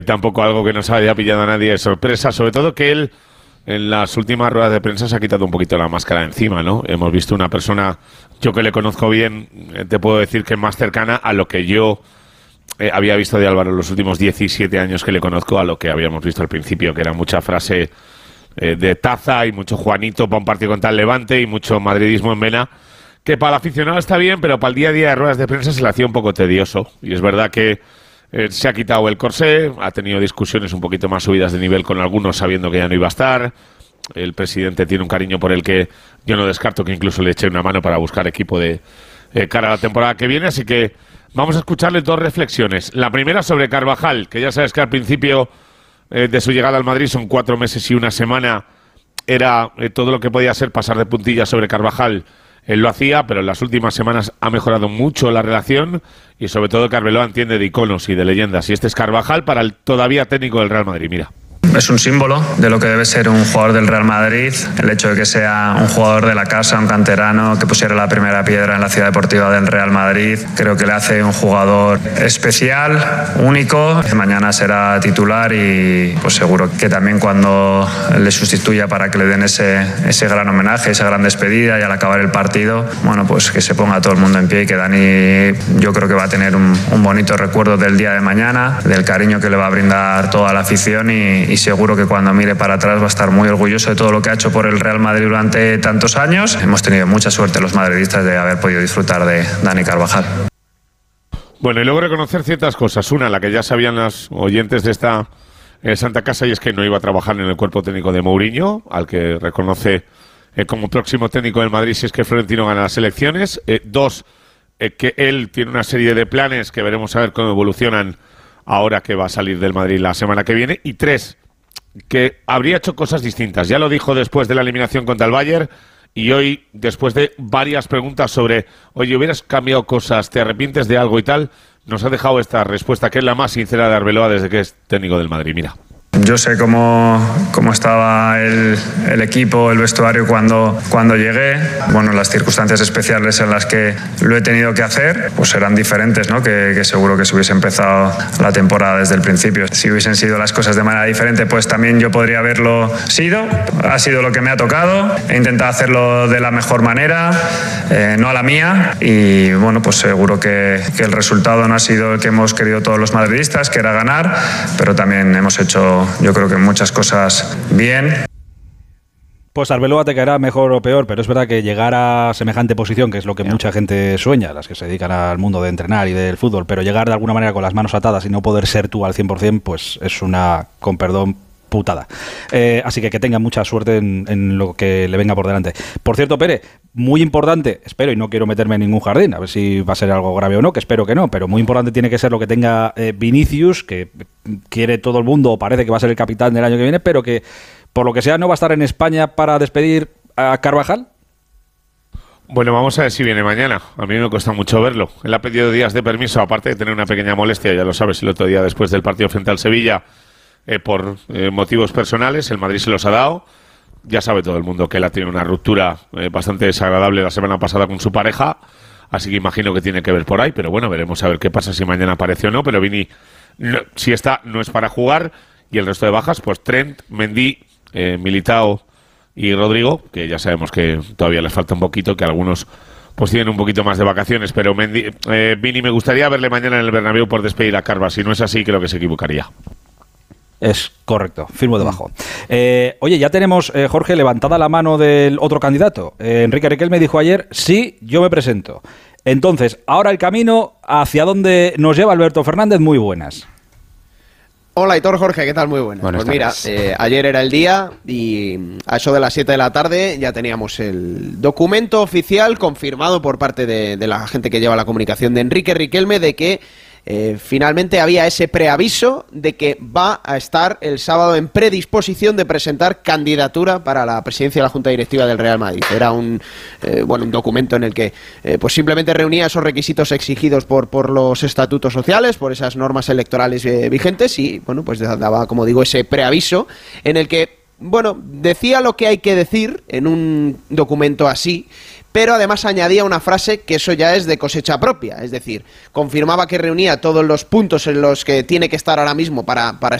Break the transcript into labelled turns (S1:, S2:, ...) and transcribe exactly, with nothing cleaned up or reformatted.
S1: tampoco algo que nos haya pillado a nadie de sorpresa, sobre todo que él en las últimas ruedas de prensa se ha quitado un poquito la máscara encima, ¿no? Hemos visto una persona, yo que le conozco bien, eh, te puedo decir que es más cercana a lo que yo eh, había visto de Álvaro en los últimos diecisiete años que le conozco, a lo que habíamos visto al principio, que era mucha frase eh, de taza y mucho Juanito para un partido contra el Levante y mucho madridismo en vena, que para el aficionado está bien, pero para el día a día de ruedas de prensa se le hacía un poco tedioso. Y es verdad que eh, se ha quitado el corsé, ha tenido discusiones un poquito más subidas de nivel con algunos sabiendo que ya no iba a estar. El presidente tiene un cariño por el que yo no descarto que incluso le eche una mano para buscar equipo de eh, cara a la temporada que viene. Así que vamos a escucharle dos reflexiones. La primera sobre Carvajal, que ya sabes que al principio eh, de su llegada al Madrid son cuatro meses y una semana. Era eh, todo lo que podía ser pasar de puntillas sobre Carvajal. Él lo hacía, pero en las últimas semanas ha mejorado mucho la relación y sobre todo que Arbeloa entiende de iconos y de leyendas. Y este es Carvajal para el todavía técnico del Real Madrid, mira.
S2: Es un símbolo de lo que debe ser un jugador del Real Madrid, el hecho de que sea un jugador de la casa, un canterano, que pusiera la primera piedra en la ciudad deportiva del Real Madrid. Creo que le hace un jugador especial, único. Mañana será titular y pues seguro que también cuando le sustituya para que le den ese, ese gran homenaje, esa gran despedida y al acabar el partido, bueno, pues que se ponga todo el mundo en pie y que Dani yo creo que va a tener un, un bonito recuerdo del día de mañana, del cariño que le va a brindar toda la afición y, y seguro que cuando mire para atrás va a estar muy orgulloso de todo lo que ha hecho por el Real Madrid durante tantos años. Hemos tenido mucha suerte los madridistas de haber podido disfrutar de Dani Carvajal.
S1: Bueno, y luego reconocer ciertas cosas. Una, la que ya sabían los oyentes de esta eh, Santa Casa, y es que no iba a trabajar en el cuerpo técnico de Mourinho, al que reconoce eh, como próximo técnico del Madrid si es que Florentino gana las elecciones. Eh, dos, eh, que él tiene una serie de planes que veremos a ver cómo evolucionan ahora que va a salir del Madrid la semana que viene. Y tres, que habría hecho cosas distintas. Ya lo dijo después de la eliminación contra el Bayern y hoy, después de varias preguntas sobre, oye, hubieras cambiado cosas, te arrepientes de algo y tal, nos ha dejado esta respuesta que es la más sincera de Arbeloa desde que es técnico del Madrid. Mira.
S2: Yo sé cómo, cómo estaba el, el equipo, el vestuario cuando, cuando llegué. Bueno, las circunstancias especiales en las que lo he tenido que hacer pues serán diferentes, ¿no? Que, que seguro que si hubiese empezado la temporada desde el principio. Si hubiesen sido las cosas de manera diferente, pues también yo podría haberlo sido. Ha sido lo que me ha tocado. He intentado hacerlo de la mejor manera, eh, no a la mía. Y bueno, pues seguro que, que el resultado no ha sido el que hemos querido todos los madridistas, que era ganar, pero también hemos hecho, yo creo que muchas cosas bien.
S3: Pues Arbeloa te caerá mejor o peor, pero es verdad que llegar a semejante posición, que es lo que mucha gente sueña, las que se dedican al mundo de entrenar y del fútbol, pero llegar de alguna manera con las manos atadas y no poder ser tú al cien por ciento, pues es una, con perdón, putada. Eh, así que que tenga mucha suerte en, en lo que le venga por delante. Por cierto, Pere, muy importante, espero, y no quiero meterme en ningún jardín, a ver si va a ser algo grave o no, que espero que no, pero muy importante tiene que ser lo que tenga eh, Vinicius, que quiere todo el mundo, o parece que va a ser el capitán del año que viene, pero que por lo que sea no va a estar en España para despedir a Carvajal.
S1: Bueno, vamos a ver si viene mañana. A mí me cuesta mucho verlo. Él ha pedido días de permiso, aparte de tener una pequeña molestia, ya lo sabes, el otro día después del partido frente al Sevilla, eh, por eh, motivos personales. El Madrid se los ha dado. Ya sabe todo el mundo que él ha tenido una ruptura eh, bastante desagradable la semana pasada con su pareja, así que imagino que tiene que ver por ahí, pero bueno, veremos a ver qué pasa si mañana aparece o no. Pero Vini, no, si está, no es para jugar, y el resto de bajas, pues Trent, Mendy, eh, Militao y Rodrigo, que ya sabemos que todavía les falta un poquito, que algunos pues tienen un poquito más de vacaciones, pero Mendy, eh, Vini, me gustaría verle mañana en el Bernabéu por despedir a Carvajal. Si no es así, creo que se equivocaría.
S3: Es correcto, firmo debajo. Eh, oye, ya tenemos, eh, Jorge, levantada la mano del otro candidato. Eh, Enrique Riquelme dijo ayer, sí, yo me presento. Entonces, ahora el camino hacia donde nos lleva Alberto Fernández, muy buenas.
S4: Hola, Hitor, Jorge, ¿qué tal? Muy buenas.
S3: Buenas
S4: pues mira, eh, ayer era el día y a eso de las siete de la tarde ya teníamos el documento oficial confirmado por parte de, de la gente que lleva la comunicación de Enrique Riquelme de que Eh, finalmente había ese preaviso de que va a estar el sábado en predisposición de presentar candidatura para la presidencia de la Junta Directiva del Real Madrid. Era un eh, bueno un documento en el que eh, pues simplemente reunía esos requisitos exigidos por, por los estatutos sociales, por esas normas electorales eh, vigentes y bueno pues daba, como digo, ese preaviso en el que bueno decía lo que hay que decir en un documento así, pero además añadía una frase que eso ya es de cosecha propia, es decir, confirmaba que reunía todos los puntos en los que tiene que estar ahora mismo para, para